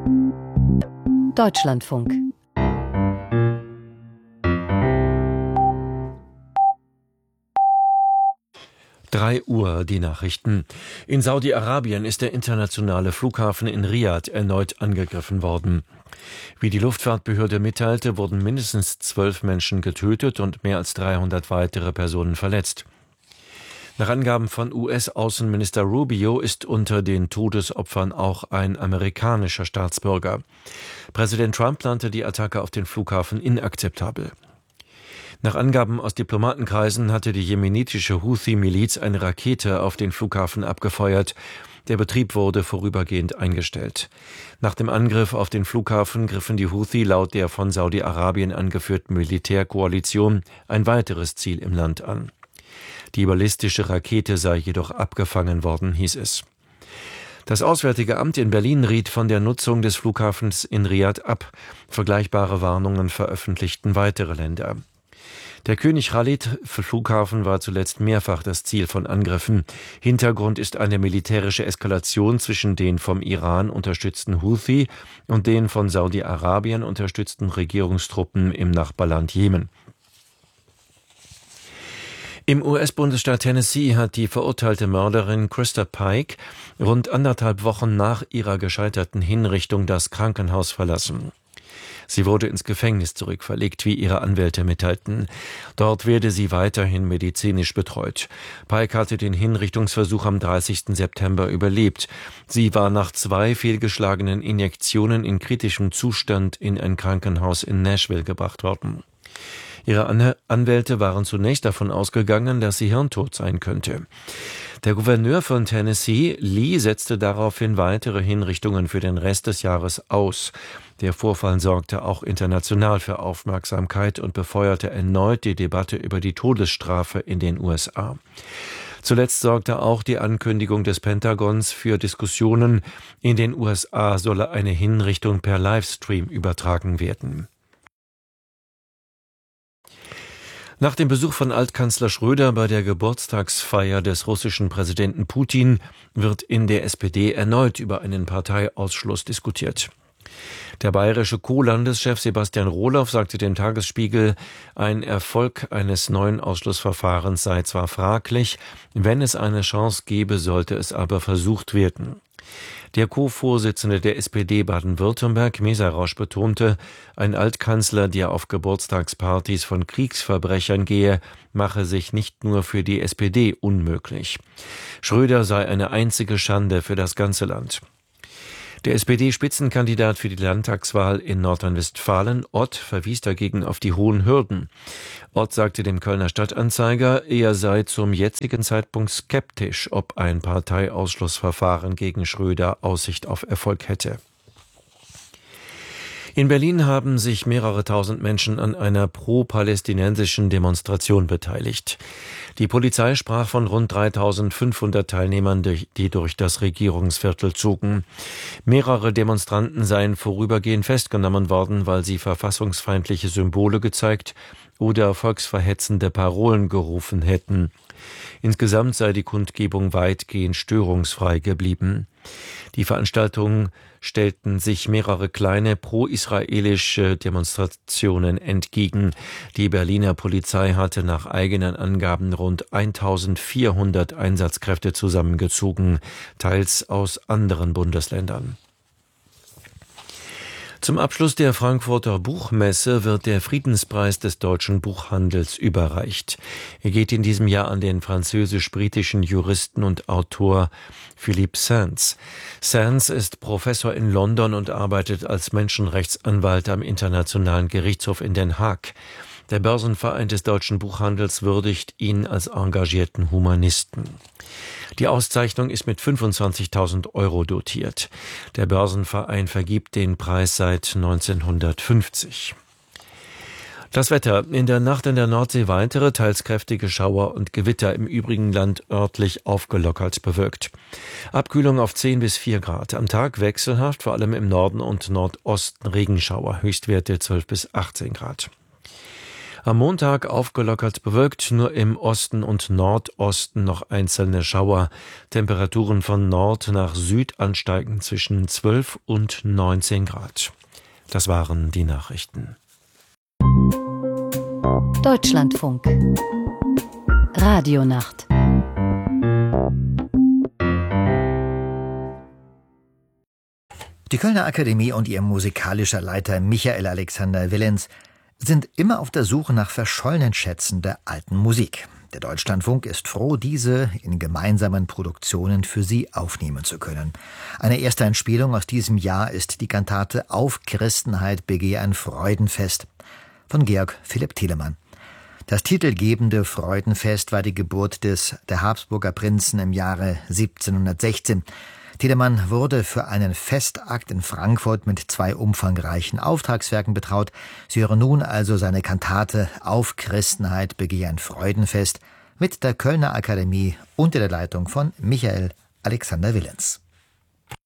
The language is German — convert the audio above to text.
Deutschlandfunk. Uhr, die Nachrichten. In Saudi-Arabien ist der internationale Flughafen in Riad erneut angegriffen worden. Wie die Luftfahrtbehörde mitteilte, wurden mindestens 12 Menschen getötet und mehr als 300 weitere Personen verletzt. Nach Angaben von US-Außenminister Rubio ist unter den Todesopfern auch ein amerikanischer Staatsbürger. Präsident Trump nannte die Attacke auf den Flughafen inakzeptabel. Nach Angaben aus Diplomatenkreisen hatte die jemenitische Houthi-Miliz eine Rakete auf den Flughafen abgefeuert. Der Betrieb wurde vorübergehend eingestellt. Nach dem Angriff auf den Flughafen griffen die Houthi laut der von Saudi-Arabien angeführten Militärkoalition ein weiteres Ziel im Land an. Die ballistische Rakete sei jedoch abgefangen worden, hieß es. Das Auswärtige Amt in Berlin riet von der Nutzung des Flughafens in Riad ab. Vergleichbare Warnungen veröffentlichten weitere Länder. Der König Khalid-Flughafen war zuletzt mehrfach das Ziel von Angriffen. Hintergrund ist eine militärische Eskalation zwischen den vom Iran unterstützten Houthi und den von Saudi-Arabien unterstützten Regierungstruppen im Nachbarland Jemen. Im US-Bundesstaat Tennessee hat die verurteilte Mörderin Krista Pike rund 1,5 Wochen nach ihrer gescheiterten Hinrichtung das Krankenhaus verlassen. Sie wurde ins Gefängnis zurückverlegt, wie ihre Anwälte mitteilten. Dort werde sie weiterhin medizinisch betreut. Pike hatte den Hinrichtungsversuch am 30. September überlebt. Sie war nach 2 fehlgeschlagenen Injektionen in kritischem Zustand in ein Krankenhaus in Nashville gebracht worden. Ihre Anwälte waren zunächst davon ausgegangen, dass sie hirntot sein könnte. Der Gouverneur von Tennessee, Lee, setzte daraufhin weitere Hinrichtungen für den Rest des Jahres aus. Der Vorfall sorgte auch international für Aufmerksamkeit und befeuerte erneut die Debatte über die Todesstrafe in den USA. Zuletzt sorgte auch die Ankündigung des Pentagons für Diskussionen. In den USA solle eine Hinrichtung per Livestream übertragen werden. Nach dem Besuch von Altkanzler Schröder bei der Geburtstagsfeier des russischen Präsidenten Putin wird in der SPD erneut über einen Parteiausschluss diskutiert. Der bayerische Co-Landeschef Sebastian Rohloff sagte dem Tagesspiegel, ein Erfolg eines neuen Ausschlussverfahrens sei zwar fraglich, wenn es eine Chance gebe, sollte es aber versucht werden. Der Co-Vorsitzende der SPD Baden-Württemberg, Messerausch, betonte, ein Altkanzler, der auf Geburtstagspartys von Kriegsverbrechern gehe, mache sich nicht nur für die SPD unmöglich. Schröder sei eine einzige Schande für das ganze Land. Der SPD-Spitzenkandidat für die Landtagswahl in Nordrhein-Westfalen, Ott, verwies dagegen auf die hohen Hürden. Ott sagte dem Kölner Stadtanzeiger, er sei zum jetzigen Zeitpunkt skeptisch, ob ein Parteiausschlussverfahren gegen Schröder Aussicht auf Erfolg hätte. In Berlin haben sich mehrere tausend Menschen an einer pro-palästinensischen Demonstration beteiligt. Die Polizei sprach von rund 3.500 Teilnehmern, die durch das Regierungsviertel zogen. Mehrere Demonstranten seien vorübergehend festgenommen worden, weil sie verfassungsfeindliche Symbole gezeigt oder volksverhetzende Parolen gerufen hätten. Insgesamt sei die Kundgebung weitgehend störungsfrei geblieben. Die Veranstaltungen stellten sich mehrere kleine pro-israelische Demonstrationen entgegen. Die Berliner Polizei hatte nach eigenen Angaben rund 1.400 Einsatzkräfte zusammengezogen, teils aus anderen Bundesländern. Zum Abschluss der Frankfurter Buchmesse wird der Friedenspreis des deutschen Buchhandels überreicht. Er geht in diesem Jahr an den französisch-britischen Juristen und Autor Philippe Sands. Sands ist Professor in London und arbeitet als Menschenrechtsanwalt am Internationalen Gerichtshof in Den Haag. Der Börsenverein des deutschen Buchhandels würdigt ihn als engagierten Humanisten. Die Auszeichnung ist mit 25.000 € dotiert. Der Börsenverein vergibt den Preis seit 1950. Das Wetter. In der Nacht in der Nordsee weitere, teils kräftige Schauer und Gewitter, im übrigen Land örtlich aufgelockert bewölkt. Abkühlung auf 10 bis 4 Grad. Am Tag wechselhaft, vor allem im Norden und Nordosten Regenschauer. Höchstwerte 12 bis 18 Grad. Am Montag aufgelockert bewölkt, nur im Osten und Nordosten noch einzelne Schauer. Temperaturen von Nord nach Süd ansteigend zwischen 12 und 19 Grad. Das waren die Nachrichten. Deutschlandfunk. Radionacht. Die Kölner Akademie und ihr musikalischer Leiter Michael Alexander Willens sind immer auf der Suche nach verschollenen Schätzen der alten Musik. Der Deutschlandfunk ist froh, diese in gemeinsamen Produktionen für sie aufnehmen zu können. Eine erste Einspielung aus diesem Jahr ist die Kantate Auf Christenheit begehe ein Freudenfest von Georg Philipp Telemann. Das titelgebende Freudenfest war die Geburt der Habsburger Prinzen im Jahre 1716. Telemann wurde für einen Festakt in Frankfurt mit 2 umfangreichen Auftragswerken betraut. Sie hören nun also seine Kantate Auf Christenheit begehe ein Freudenfest mit der Kölner Akademie unter der Leitung von Michael Alexander Willens.